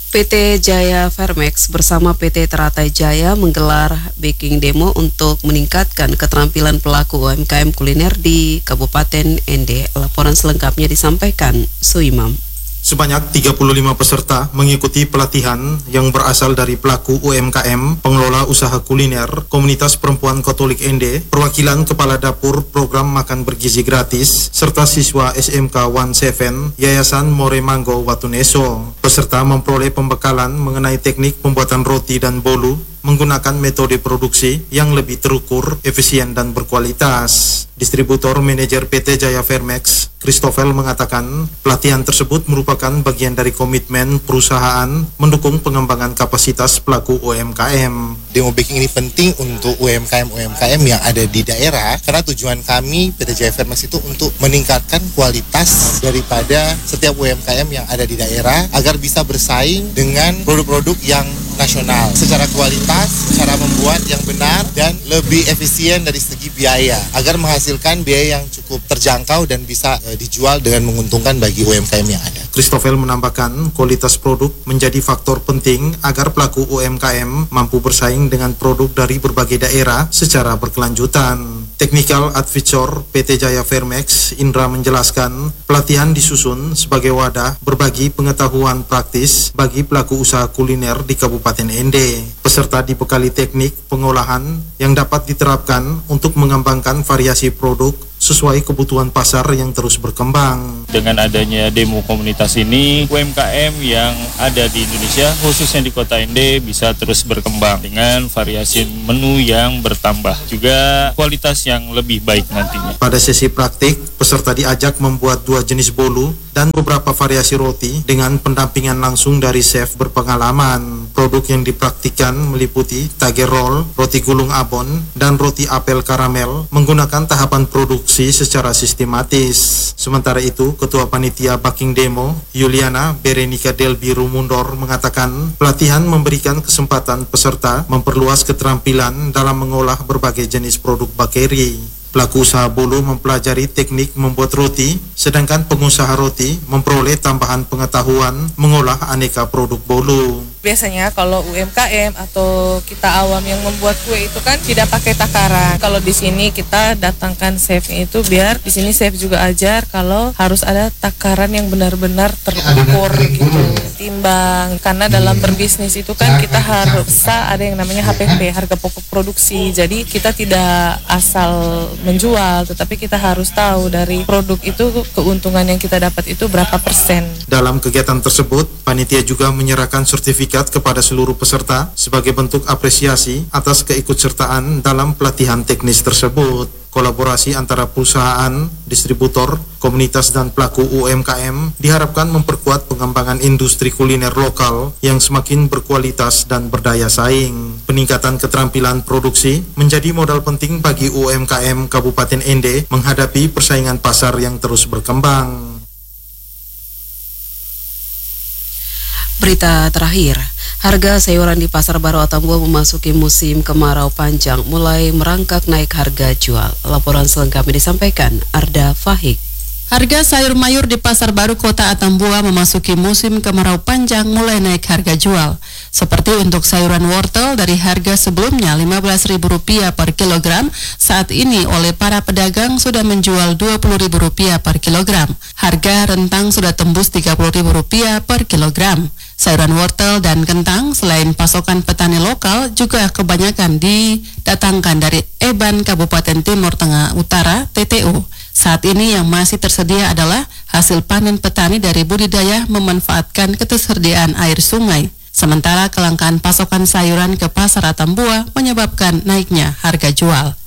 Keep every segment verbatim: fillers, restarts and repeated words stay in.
P T Jaya Vermex bersama P T Teratai Jaya menggelar baking demo untuk meningkatkan keterampilan pelaku U M K M kuliner di Kabupaten N D. Laporan selengkapnya disampaikan Suimam. Sebanyak tiga puluh lima peserta mengikuti pelatihan yang berasal dari pelaku U M K M, pengelola usaha kuliner, komunitas perempuan Katolik N D, perwakilan kepala dapur program makan bergizi gratis, serta siswa S M K tujuh Yayasan More Manggo Watuneso. Peserta memperoleh pembekalan mengenai teknik pembuatan roti dan bolu menggunakan metode produksi yang lebih terukur, efisien, dan berkualitas. Distributor Manajer P T Jaya Vermex, Christopher mengatakan pelatihan tersebut merupakan bagian dari komitmen perusahaan mendukung pengembangan kapasitas pelaku U M K M. Demo baking ini penting untuk U M K M-U M K M yang ada di daerah, karena tujuan kami P T Jaya Vermex itu untuk meningkatkan kualitas daripada setiap U M K M yang ada di daerah agar bisa bersaing dengan produk-produk yang nasional secara kualitas, cara membuat yang benar dan lebih efisien dari segi biaya agar menghasilkan biaya yang cukup terjangkau dan bisa e, dijual dengan menguntungkan bagi U M K M yang ada. Christopher menambahkan kualitas produk menjadi faktor penting agar pelaku U M K M mampu bersaing dengan produk dari berbagai daerah secara berkelanjutan. Technical Advisor P T Jaya Vermex, Indra, menjelaskan pelatihan disusun sebagai wadah berbagi pengetahuan praktis bagi pelaku usaha kuliner di Kabupaten N D. Peserta dibekali teknik pengolahan yang dapat diterapkan untuk mengembangkan variasi produk sesuai kebutuhan pasar yang terus berkembang. Dengan adanya demo komunitas ini, U M K M yang ada di Indonesia, khususnya di kota N D, bisa terus berkembang dengan variasi menu yang bertambah, juga kualitas yang lebih baik nantinya. Pada sesi praktik, peserta diajak membuat dua jenis bolu dan beberapa variasi roti dengan pendampingan langsung dari chef berpengalaman. Produk yang dipraktikkan meliputi tage roll, roti gulung abon, dan roti apel karamel menggunakan tahapan produksi secara sistematis. Sementara itu, Ketua Panitia Baking Demo, Yuliana Berenika Delbi Rumundor, mengatakan pelatihan memberikan kesempatan peserta memperluas keterampilan dalam mengolah berbagai jenis produk bakeri. Pelaku usaha bolu mempelajari teknik membuat roti, sedangkan pengusaha roti memperoleh tambahan pengetahuan mengolah aneka produk bolu. Biasanya kalau U M K M atau kita awam yang membuat kue itu kan tidak pakai takaran. Kalau di sini kita datangkan chefnya itu biar di sini chef juga ajar kalau harus ada takaran yang benar-benar terukur gitu, timbang. Karena dalam berbisnis itu kan kita harus ada yang namanya H P P, harga pokok produksi. Jadi kita tidak asal menjual, tetapi kita harus tahu dari produk itu keuntungan yang kita dapat itu berapa persen. Dalam kegiatan tersebut, panitia juga menyerahkan sertifikat kepada seluruh peserta sebagai bentuk apresiasi atas keikutsertaan dalam pelatihan teknis tersebut. Kolaborasi antara perusahaan, distributor, komunitas, dan pelaku U M K M diharapkan memperkuat pengembangan industri kuliner lokal yang semakin berkualitas dan berdaya saing. Peningkatan keterampilan produksi menjadi modal penting bagi U M K M Kabupaten N D menghadapi persaingan pasar yang terus berkembang. Berita terakhir, harga sayuran di Pasar Baru Atambua memasuki musim kemarau panjang mulai merangkak naik harga jual. Laporan selengkapnya disampaikan Arda Fahik. Harga sayur mayur di Pasar Baru Kota Atambua memasuki musim kemarau panjang mulai naik harga jual. Seperti untuk sayuran wortel dari harga sebelumnya lima belas ribu rupiah per kilogram, saat ini oleh para pedagang sudah menjual dua puluh ribu rupiah per kilogram. Harga rentang sudah tembus tiga puluh ribu rupiah per kilogram. Sayuran wortel dan kentang selain pasokan petani lokal juga kebanyakan didatangkan dari Eban Kabupaten Timur Tengah Utara T T U. Saat ini yang masih tersedia adalah hasil panen petani dari budidaya memanfaatkan ketersediaan air sungai. Sementara kelangkaan pasokan sayuran ke Pasar Atambua menyebabkan naiknya harga jual.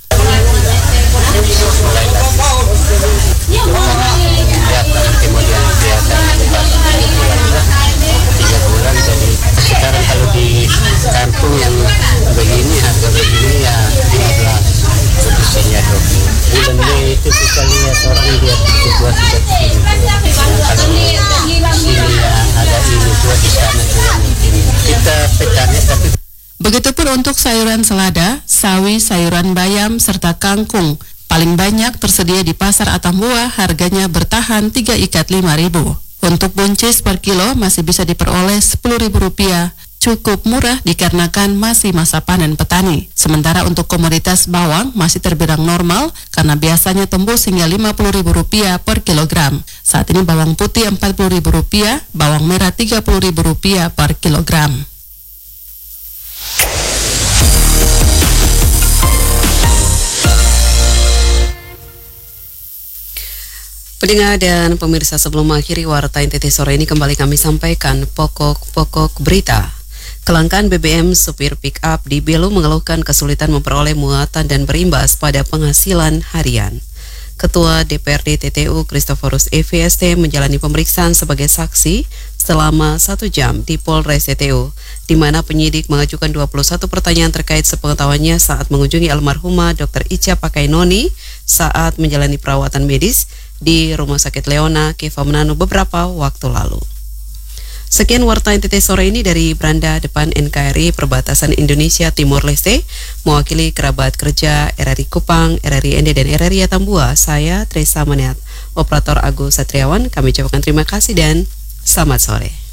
Sekarang kalau di kampung yang begini, harga begini ya lima belas, kondisinya dua puluh. Bulan Mei itu kita lihat orang lihat situasi di sini. Kalau sini ya ada ini juga, di sana juga mungkin. Kita petani tapi. Begitupun untuk sayuran selada, sawi, sayuran bayam, serta kangkung. Paling banyak tersedia di Pasar Atambua, harganya bertahan tiga ikat lima ribu. Untuk buncis per kilo masih bisa diperoleh sepuluh ribu rupiah. Cukup murah dikarenakan masih masa panen petani. Sementara untuk komoditas bawang masih terbilang normal karena biasanya tembus hingga lima puluh ribu rupiah per kilogram. Saat ini bawang putih empat puluh ribu rupiah, bawang merah tiga puluh ribu rupiah per kilogram. Pendengar dan pemirsa, sebelum mengakhiri Warta N T T sore ini kembali kami sampaikan pokok-pokok berita. Kelangkaan B B M, supir pick-up di Belu mengeluhkan kesulitan memperoleh muatan dan berimbas pada penghasilan harian. Ketua D P R D T T U Christoforus E V S T menjalani pemeriksaan sebagai saksi selama satu jam di Polres T T U, di mana penyidik mengajukan dua puluh satu pertanyaan terkait sepengetahuannya saat mengunjungi almarhumah Dokter Ica Pakainoni saat menjalani perawatan medis di Rumah Sakit Leona, Keva Manado beberapa waktu lalu. Sekian Warta N T T sore ini dari beranda depan N K R I Perbatasan Indonesia Timor Leste, mewakili kerabat kerja R R I Kupang, R R I Ende dan R R I Atambua. Saya Teresa Maniat, Operator Agus Satriawan. Kami ucapkan terima kasih dan selamat sore.